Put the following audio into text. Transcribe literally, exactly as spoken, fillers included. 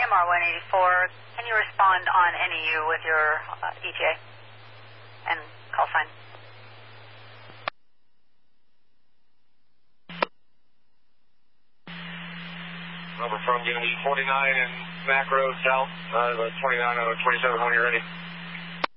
M R one eighty-four. Can you respond on N E U with your uh, E T A and call sign? Over from Unity forty-nine and macro south, uh, twenty-nine oh twenty-seven when you're ready.